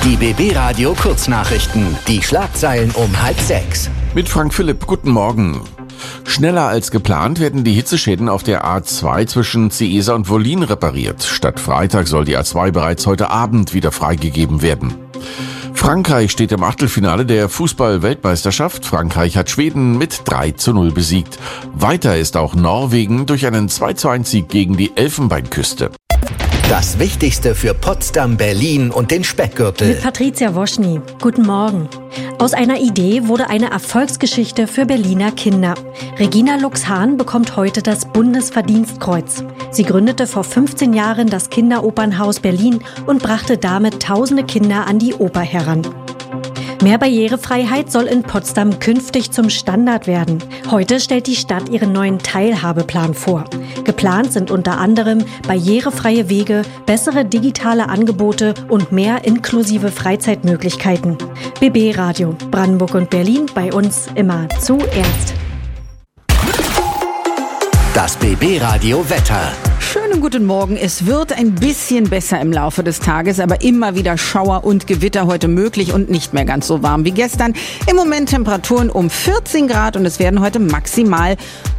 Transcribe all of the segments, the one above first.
Die BB Radio Kurznachrichten. Die Schlagzeilen um 5:30. Mit Frank Philipp, guten Morgen. Schneller als geplant werden die Hitzeschäden auf der A2 zwischen Ciesa und Wollin repariert. Statt Freitag soll die A2 bereits heute Abend wieder freigegeben werden. Frankreich steht im Achtelfinale der Fußball-Weltmeisterschaft. Frankreich hat Schweden mit 3:0 besiegt. Weiter ist auch Norwegen durch einen 2:1-Sieg gegen die Elfenbeinküste. Das Wichtigste für Potsdam, Berlin und den Speckgürtel. Mit Patricia Woschny. Guten Morgen. Aus einer Idee wurde eine Erfolgsgeschichte für Berliner Kinder. Regina Lux-Hahn bekommt heute das Bundesverdienstkreuz. Sie gründete vor 15 Jahren das Kinderopernhaus Berlin und brachte damit tausende Kinder an die Oper heran. Mehr Barrierefreiheit soll in Potsdam künftig zum Standard werden. Heute stellt die Stadt ihren neuen Teilhabeplan vor. Geplant sind unter anderem barrierefreie Wege, bessere digitale Angebote und mehr inklusive Freizeitmöglichkeiten. BB Radio, Brandenburg und Berlin, bei uns immer zuerst. Das BB Radio Wetter. Schönen guten Morgen. Es wird ein bisschen besser im Laufe des Tages, aber immer wieder Schauer und Gewitter heute möglich und nicht mehr ganz so warm wie gestern. Im Moment Temperaturen um 14 Grad und es werden heute maximal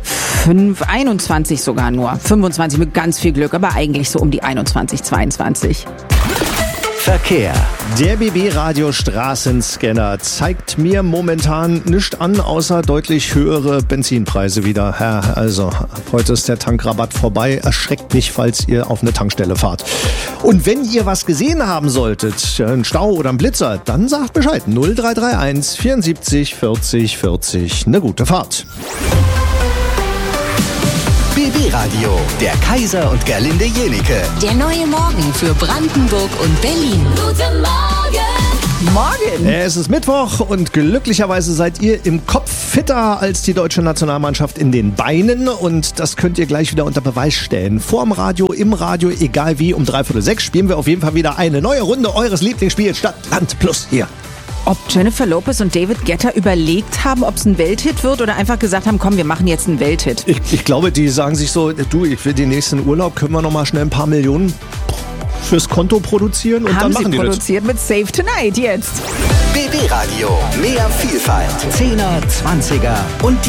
21 sogar nur. 25 mit ganz viel Glück, aber eigentlich so um die 21, 22. Verkehr. Der BB-Radio Straßenscanner zeigt mir momentan nichts an, außer deutlich höhere Benzinpreise wieder. Ja, also, heute ist der Tankrabatt vorbei. Erschreckt nicht, falls ihr auf eine Tankstelle fahrt. Und wenn ihr was gesehen haben solltet, einen Stau oder einen Blitzer, dann sagt Bescheid. 0331 74 40 40. Eine gute Fahrt. BB Radio, der Kaiser und Gerlinde Jenike. Der neue Morgen für Brandenburg und Berlin. Guten Morgen! Morgen! Es ist Mittwoch und glücklicherweise seid ihr im Kopf fitter als die deutsche Nationalmannschaft in den Beinen. Und das könnt ihr gleich wieder unter Beweis stellen. Vorm Radio, im Radio, egal wie, um 5:45 spielen wir auf jeden Fall wieder eine neue Runde eures Lieblingsspiels Stadt, Land, Plus hier. Ob Jennifer Lopez und David Guetta überlegt haben, ob es ein Welthit wird oder einfach gesagt haben, komm, wir machen jetzt einen Welthit. Ich glaube, die sagen sich so, du, ich will den nächsten Urlaub, können wir noch mal schnell ein paar Millionen fürs Konto produzieren und Haben dann machen sie die produziert mit Save Tonight jetzt. BB Radio, mehr Vielfalt. 10er, 20er und